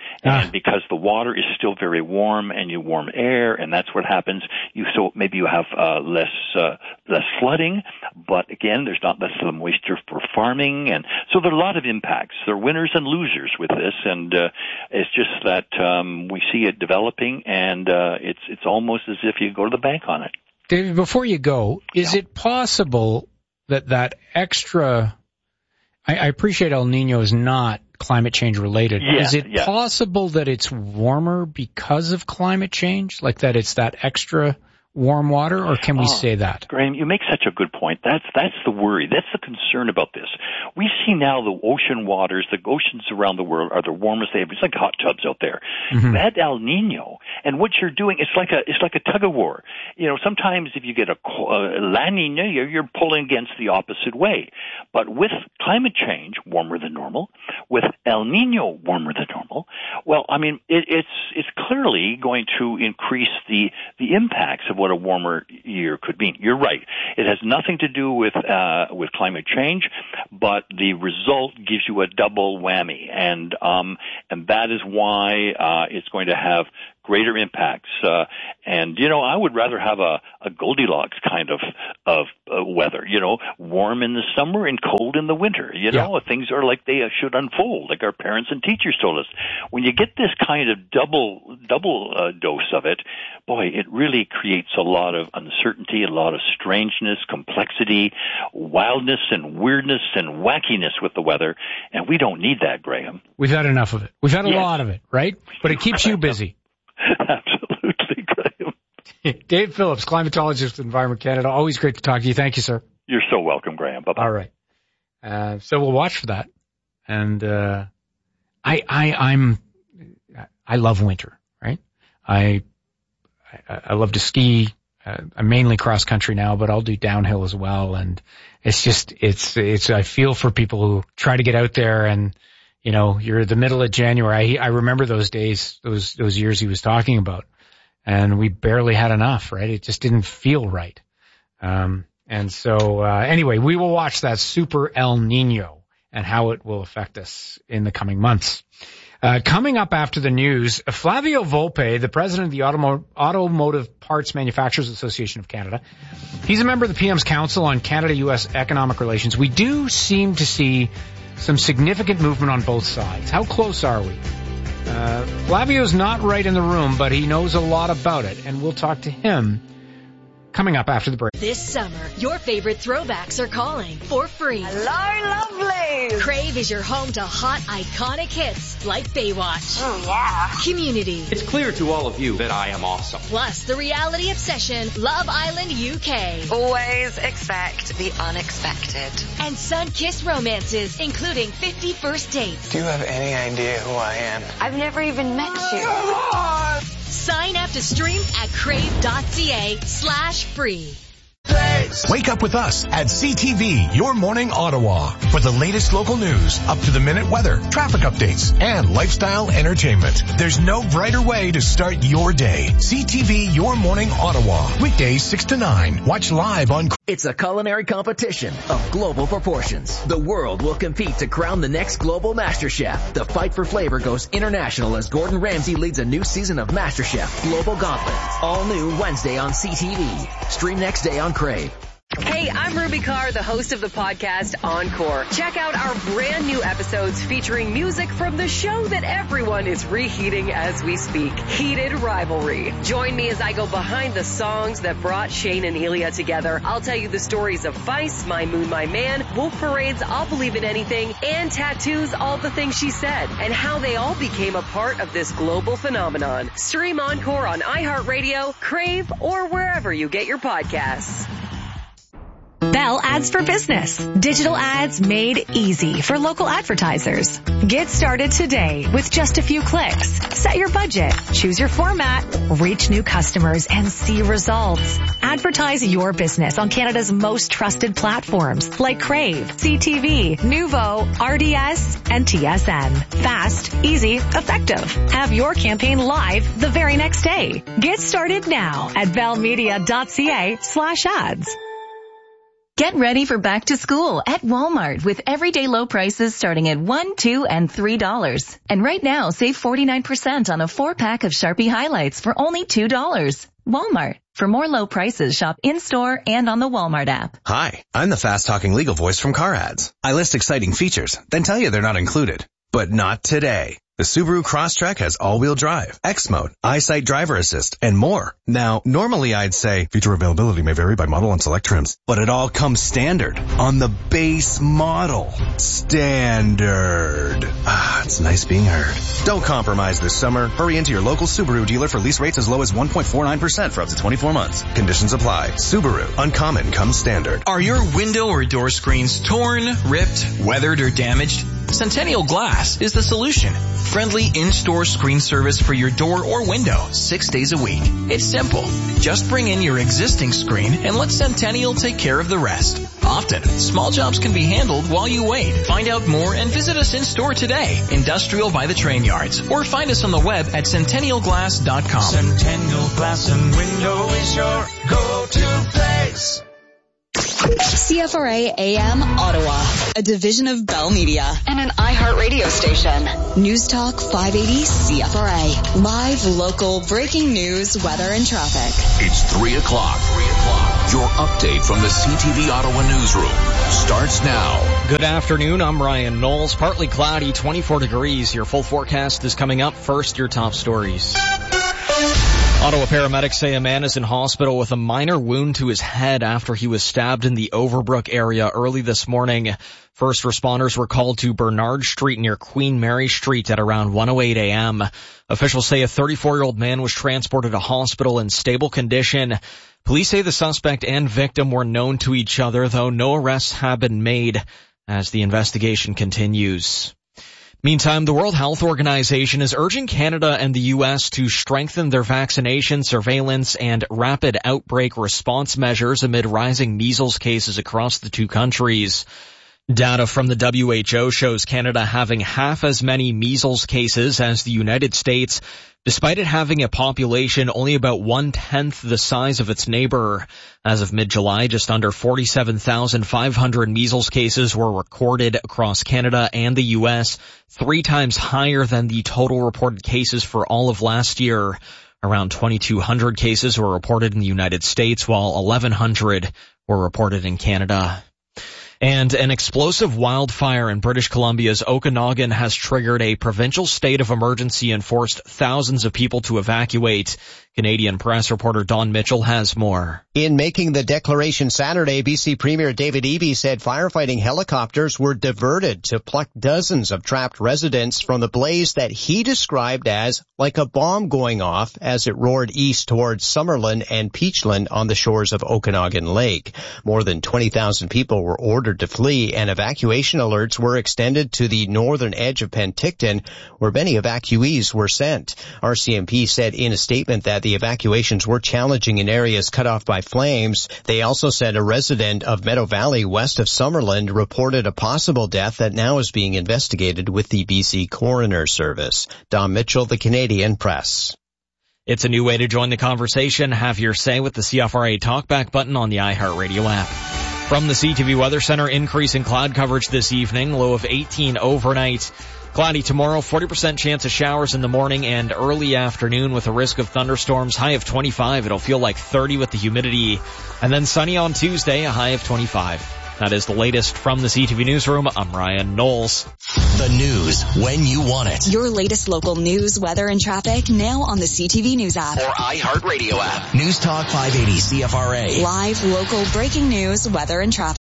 And Ah. because the water is still very warm and you warm air, and that's what happens, you so maybe you have uh, less uh, less flooding, but again, there's not less of the moisture for farming, and so there are a lot of impacts. There are winners and losers with this, and uh, it's just that um, we see it developing, and uh, it's it's almost as if you go to the bank on it. David, before you go, is Yeah. it possible that that extra, I, I appreciate El Nino is not climate change related. Yeah, is it yeah. possible that it's warmer because of climate change? Like that it's that extra warm water, or can we Oh, say that? Graham, you make such a good point. That's that's the worry. That's the concern about this. We see now the ocean waters, the oceans around the world are the warmest they ever. It's like hot tubs out there. Mhm. That El Nino, and what you're doing, it's like a it's like a tug of war. You know, sometimes if you get a uh, La Nina, you're, you're pulling against the opposite way. But with climate change, warmer than normal, with El Nino, warmer than normal, well, I mean, it, it's it's clearly going to increase the the impacts of what a warmer year could mean. You're right. It has nothing to do with uh, with climate change, but the result gives you a double whammy, and um, and that is why uh, it's going to have greater impacts. Uh, and you know, I would rather have a, a Goldilocks kind of of uh, weather. You know, warm in the summer and cold in the winter. You know, yeah. Things are like they should unfold, like our parents and teachers told us. When you get this kind of double double uh, dose of it, boy, it really creates a lot of uncertainty, a lot of strangeness, complexity, wildness, and weirdness and wackiness with the weather. And we don't need that, Graham. We've had enough of it. We've had a Yes. lot of it, right? But it keeps you busy. Absolutely, Graham. Dave Phillips, climatologist with Environment Canada. Always great to talk to you. Thank you, sir. You're so welcome, Graham. Bye-bye. All right. Uh, so we'll watch for that. And, uh, I, I, I'm, I love winter, right? I, I, I love to ski. Uh, I'm mainly cross country now, but I'll do downhill as well. And it's just, it's, it's, I feel for people who try to get out there and, you know, you're the middle of January. I, I remember those days, those, those years he was talking about, and we barely had enough, right? It just didn't feel right. Um, and so, uh, anyway, we will watch that super El Nino and how it will affect us in the coming months. Uh, coming up after the news, Flavio Volpe, the president of the Automo- Automotive Parts Manufacturers Association of Canada, he's a member of the P M's Council on Canada-U S Economic Relations. We do seem to see some significant movement on both sides. How close are we? Uh, Flavio's not right in the room, but he knows a lot about it, and we'll talk to him coming up after the break. This summer, your favorite throwbacks are calling for free. Hello, lovely. Crave is your home to hot, iconic hits like Baywatch. Oh, yeah. Community. It's clear to all of you that I am awesome. Plus the reality obsession, Love Island U K. Always expect the unexpected. And sun-kissed romances, including fifty First Dates. Do you have any idea who I am? I've never even met you. Sign up to stream at crave.ca slash free. Wake up with us at C T V, Your Morning Ottawa, for the latest local news, up-to-the-minute weather, traffic updates, and lifestyle entertainment. There's no brighter way to start your day. C T V, Your Morning Ottawa, weekdays six to nine. Watch live on... It's a culinary competition of global proportions. The world will compete to crown the next global master chef. The fight for flavor goes international as Gordon Ramsay leads a new season of MasterChef Global Gauntlet. All new Wednesday on C T V. Stream next day on Crave. Hey, I'm Ruby Carr, the host of the podcast Encore. Check out our brand new episodes featuring music from the show that everyone is reheating as we speak, Heated Rivalry. Join me as I go behind the songs that brought Shane and Elia together. I'll tell you the stories of Vice, My Moon, My Man, Wolf Parade's I'll Believe in Anything, and Tattoos, All the Things She Said, and how they all became a part of this global phenomenon. Stream Encore on iHeartRadio, Crave, or wherever you get your podcasts. Bell Ads for Business. Digital ads made easy for local advertisers. Get started today with just a few clicks. Set your budget, choose your format, reach new customers, and see results. Advertise your business on Canada's most trusted platforms like Crave, C T V, Nuvo, R D S, and T S N. Fast, easy, effective. Have your campaign live the very next day. Get started now at bellmedia.ca slash ads. Get ready for back to school at Walmart with everyday low prices starting at one, two, and three dollars. And right now, save forty-nine percent on a four-pack of Sharpie highlights for only two dollars. Walmart. For more low prices, shop in-store and on the Walmart app. Hi, I'm the fast-talking legal voice from Car Ads. I list exciting features, then tell you they're not included. But not today. The Subaru Crosstrek has all-wheel drive, X Mode, EyeSight driver assist, and more. Now, normally I'd say feature availability may vary by model and select trims, but it all comes standard on the base model. Standard. Ah, it's nice being heard. Don't compromise this summer. Hurry into your local Subaru dealer for lease rates as low as one point four nine percent for up to twenty-four months. Conditions apply. Subaru. Uncommon comes standard. Are your window or door screens torn, ripped, weathered, or damaged? Centennial Glass is the solution. Friendly in-store screen service for your door or window, six days a week. It's simple. Just bring in your existing screen and let Centennial take care of the rest. Often, small jobs can be handled while you wait. Find out more and visit us in-store today, Industrial by the Train Yards, or find us on the web at centennial glass dot com. Centennial Glass and Window is your go-to place. C F R A A M Ottawa, a division of Bell Media And an iHeartRadio station. News Talk five eighty C F R A. Live, local, breaking news, weather, and traffic. It's three o'clock. Three o'clock. Your update from the C T V Ottawa newsroom starts now. Good afternoon. I'm Ryan Knowles. Partly cloudy, twenty-four degrees. Your full forecast is coming up. First, your top stories. Ottawa paramedics say a man is in hospital with a minor wound to his head after he was stabbed in the Overbrook area early this morning. First responders were called to Bernard Street near Queen Mary Street at around one oh eight a.m. Officials say a thirty-four-year-old man was transported to hospital in stable condition. Police say the suspect and victim were known to each other, though no arrests have been made as the investigation continues. Meantime, the World Health Organization is urging Canada and the U S to strengthen their vaccination, surveillance, and rapid outbreak response measures amid rising measles cases across the two countries. Data from the W H O shows Canada having half as many measles cases as the United States, despite it having a population only about one-tenth the size of its neighbor. As of mid-July, just under forty-seven thousand five hundred measles cases were recorded across Canada and the U S, three times higher than the total reported cases for all of last year. Around twenty-two hundred cases were reported in the United States, while eleven hundred were reported in Canada. And an explosive wildfire in British Columbia's Okanagan has triggered a provincial state of emergency and forced thousands of people to evacuate. Canadian press reporter Don Mitchell has more. In making the declaration Saturday, B C Premier David Eby said firefighting helicopters were diverted to pluck dozens of trapped residents from the blaze that he described as like a bomb going off as it roared east towards Summerlin and Peachland on the shores of Okanagan Lake. More than twenty thousand people were ordered to flee, and evacuation alerts were extended to the northern edge of Penticton, where many evacuees were sent. R C M P said in a statement that the evacuations were challenging in areas cut off by flames. They also said a resident of Meadow Valley west of Summerland reported a possible death that now is being investigated with the B C Coroner Service. Don Mitchell, the Canadian Press. It's a new way to join the conversation. Have your say with the C F R A Talkback button on the iHeartRadio app. From the C T V Weather Center, increase in cloud coverage this evening, low of eighteen overnight. Cloudy tomorrow, forty percent chance of showers in the morning and early afternoon with a risk of thunderstorms, high of twenty-five. It'll feel like thirty with the humidity. And then sunny on Tuesday, a high of twenty-five. That is the latest from the C T V Newsroom. I'm Ryan Knowles. The news when you want it. Your latest local news, weather, and traffic now on the C T V News app. Or iHeartRadio app. News Talk five eighty C F R A. Live, local, breaking news, weather, and traffic.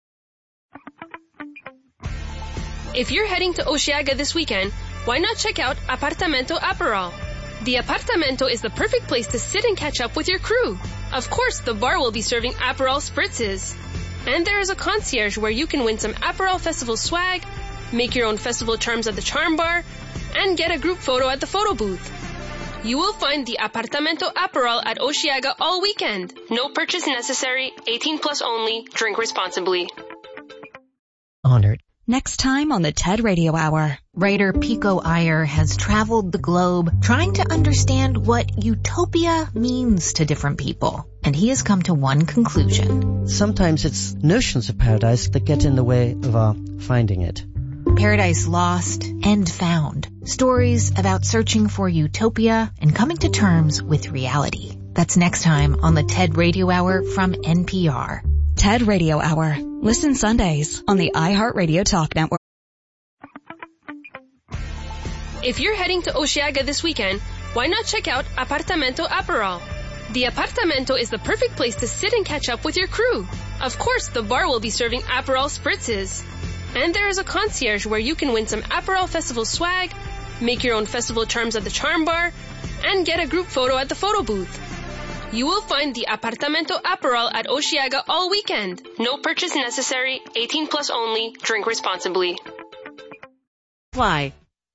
If you're heading to Osheaga this weekend, why not check out Apartamento Aperol? The Apartamento is the perfect place to sit and catch up with your crew. Of course, the bar will be serving Aperol spritzes. And there is a concierge where you can win some Aperol Festival swag, make your own festival charms at the charm bar, and get a group photo at the photo booth. You will find the Apartamento Aperol at Osheaga all weekend. No purchase necessary, eighteen plus only, drink responsibly. Honored. Next time on the TED Radio Hour. Writer Pico Iyer has traveled the globe trying to understand what utopia means to different people. And and he has come to one conclusion. Sometimes it's notions of paradise that get in the way of our finding it. Paradise Lost and Found. Stories about searching for utopia and coming to terms with reality. That's next time on the TED Radio Hour from N P R. TED Radio Hour. Listen Sundays on the iHeartRadio Talk Network. If you're heading to Osheaga this weekend, why not check out Apartamento Aperol? The Apartamento is the perfect place to sit and catch up with your crew. Of course, the bar will be serving Aperol spritzes. And there is a concierge where you can win some Aperol Festival swag, make your own festival charms at the Charm Bar, and get a group photo at the photo booth. You will find the Apartamento Aperol at Osheaga all weekend. No purchase necessary, eighteen plus only, drink responsibly. Fly.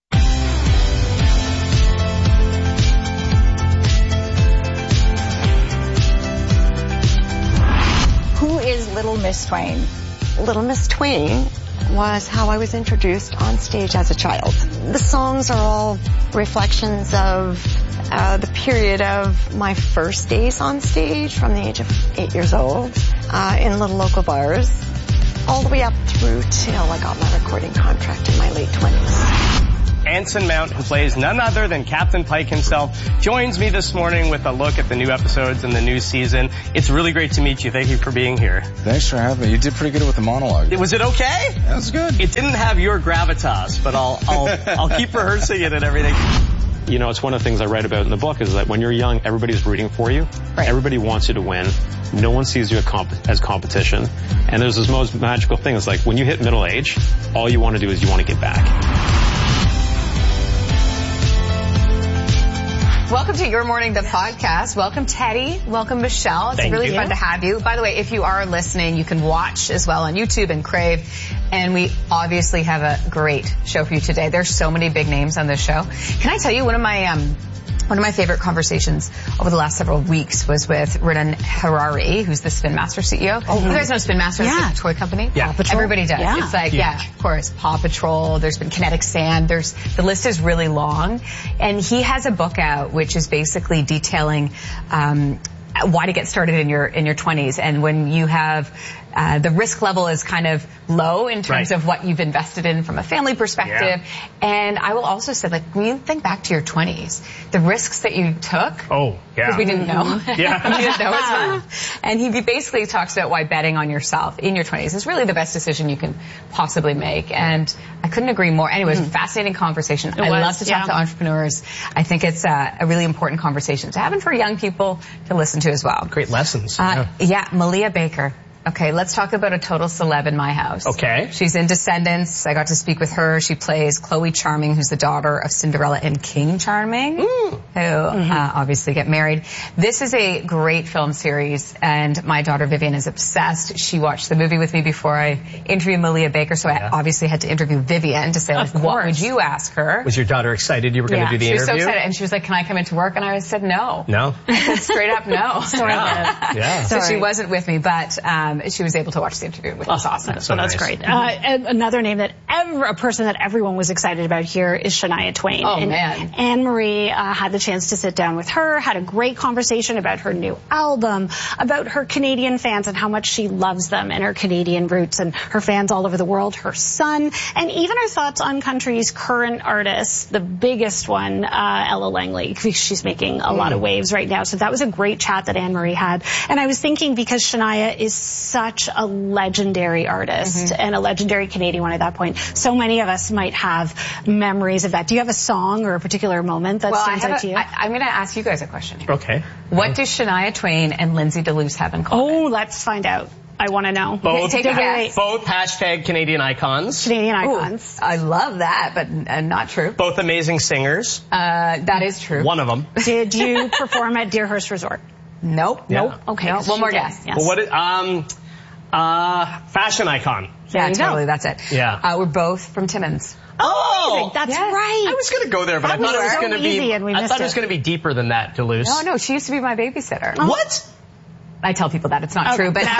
Who is Little Miss Twain? Little Miss Twain was how I was introduced on stage as a child. The songs are all reflections of uh, the period of my first days on stage from the age of eight years old uh, in little local bars, all the way up through till I got my recording contract in my late twenties. Anson Mount, who plays none other than Captain Pike himself, joins me this morning with a look at the new episodes and the new season. It's really great to meet you. Thank you for being here. Thanks for having me. You did pretty good with the monologue. Was it okay? That was good. It didn't have your gravitas, but I'll I'll I'll keep rehearsing it and everything. You know, it's one of the things I write about in the book is that when you're young, everybody's rooting for you. Right. Everybody wants you to win. No one sees you as, comp- as competition. And there's this most magical thing. It's like when you hit middle age, all you want to do is you want to get back. Welcome to Your Morning, the podcast. Welcome, Teddy. Welcome, Michelle. It's Thank really you. fun to have you. By the way, if you are listening, you can watch as well on YouTube and Crave. And we obviously have a great show for you today. There's so many big names on this show. Can I tell you, one of my um, one of my favorite conversations over the last several weeks was with Renan Harari, who's the Spin Master C E O. Oh, you guys know Spin Master? Yeah. It's a toy company. Yeah. Paw Patrol. Everybody does. Yeah. It's like, Huge. yeah, of course, Paw Patrol. There's been Kinetic Sand. There's, the list is really long. And he has a book out which is basically detailing, um, why to get started in your, in your twenties. And when you have, uh, the risk level is kind of low in terms Right. of what you've invested in from a family perspective. Yeah. And I will also say, like, when you think back to your twenties, the risks that you took. Oh, yeah. Because we didn't know. Yeah. we didn't know as well. And he basically talks about why betting on yourself in your twenties is really the best decision you can possibly make. And I couldn't agree more. Anyways, mm. fascinating conversation. It I was, love to talk yeah. to entrepreneurs. I think it's uh, a really important conversation to have and for young people to listen to as well. Great lessons. Uh, yeah. yeah, Malia Baker. Okay, let's talk about a total celeb in my house. Okay. She's in Descendants. I got to speak with her. She plays Chloe Charming, who's the daughter of Cinderella and King Charming, mm. who mm-hmm. uh, obviously get married. This is a great film series, and my daughter Vivian is obsessed. She watched the movie with me before I interviewed Malia Baker, so yeah. I obviously had to interview Vivian to say, like, what would you ask her? Was your daughter excited you were going to yeah. do the she interview? She was so excited, and she was like, can I come into work? And I said, no. No? I said straight up no. Sorry. Yeah. yeah. So she wasn't with me, but um, she was able to watch the interview, which was oh, awesome. So that's nice. Great. Uh, and another name that ever, a person that everyone was excited about here is Shania Twain. Oh, and man. Anne-Marie uh, had the chance to sit down with her, had a great conversation about her new album, about her Canadian fans and how much she loves them and her Canadian roots and her fans all over the world, her son, and even her thoughts on country's current artists, the biggest one, uh, Ella Langley, because she's making a mm. lot of waves right now. So that was a great chat that Anne-Marie had. And I was thinking, because Shania is such a legendary artist mm-hmm. and a legendary Canadian one at that point. So many of us might have memories of that. Do you have a song or a particular moment that well, stands out a, to you? I, I'm going to ask you guys a question here. Okay. What do Shania Twain and Lindsay DeLuce have in common? Oh, let's find out. I want to know. Both, Take a guess. Both hashtag Canadian icons. Canadian icons. Ooh, I love that, but uh, not true. Both amazing singers. Uh, that is true. One of them. Did you perform at Deerhurst Resort? Nope. Yeah. Nope. Okay. Nope. One more guess. Yes. Well, what is, um, uh, fashion icon. Yeah, totally. Go. That's it. Yeah. Uh, we're both from Timmins. Oh, that's yes. right. I was going to go there, but that I thought was it was so going to be. I thought it was going to be deeper than that, Duluth. No, no, she used to be my babysitter. Oh. What? I tell people that it's not okay. true, but uh,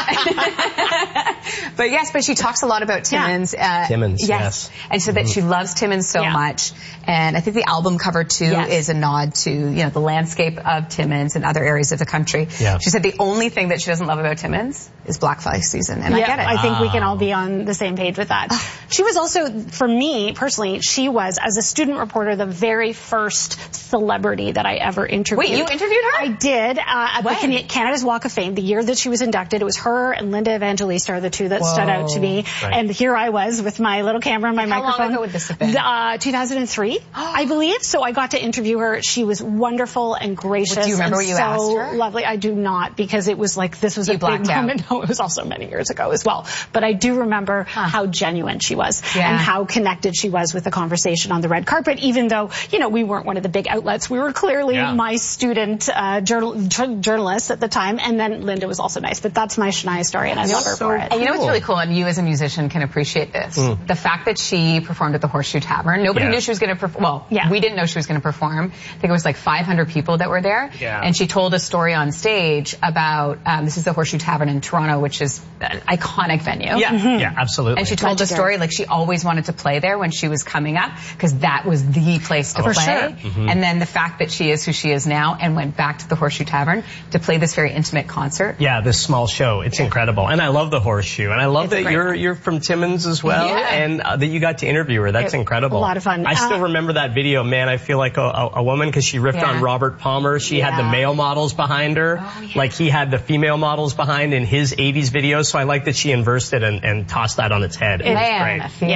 But yes, but she talks a lot about Timmins. Yeah. Uh, Timmins, yes. yes. And so mm-hmm. that she loves Timmins so yeah. much. And I think the album cover, too, yes. is a nod to, you know, the landscape of Timmins and other areas of the country. Yeah. She said the only thing that she doesn't love about Timmins is blackfly season. And yeah, I get it. I think we can all be on the same page with that. She was also, for me, personally, she was, as a student reporter, the very first celebrity that I ever interviewed. Wait, you interviewed her? I did. Uh, at when? the Canada's Walk of Fame, the year that she was inducted. It was her and Linda Evangelista are the two that Whoa. stood out to me. Right. And here I was with my little camera and my How microphone. How long ago would this have been? Uh, two thousand three, I believe. So I got to interview her. She was wonderful and gracious. Do you remember and what you so asked her? Lovely. I do not, because it was like, this was you a big out. moment. No, it was also many years ago as well. But I do remember huh. how genuine she was yeah. and how connected she was with the conversation on the red carpet, even though, you know, we weren't one of the big outlets. We were clearly yeah. my student uh, journal, journalists at the time. And then Linda was also nice. But that's my Shania story, and I love her so for it. And you know what's really cool, and you as a musician can appreciate this. Mm. The fact that she performed at the Horseshoe Tavern. Nobody yeah. knew she was going to perform. Well, yeah. we didn't know she was going to perform. I think it was like five hundred people that were there. Yeah. And she told a story on stage about, um, this is the Horseshoe Tavern in Toronto, which is an iconic venue. Yeah, mm-hmm. yeah, absolutely. And she told the story like she always wanted to play there when she was coming up, because that was the place to oh, play. For sure. Mm-hmm. And then the fact that she is who she is now and went back to the Horseshoe Tavern to play this very intimate concert. Yeah, this small show. It's yeah. incredible. And I love the Horseshoe. And I love it's that great. you're you're from Timmins as well, yeah. and uh, that you got to interview her. That's it, incredible. A lot of fun. I still uh, remember that video. Man, I feel like a, a, a woman, because she riffed yeah. on Robert Palmer. She yeah. had the male models behind her, oh, yeah. like he had the female models behind in his eighties videos. So I like that she inversed it and, and tossed that on its head. It Man, was great.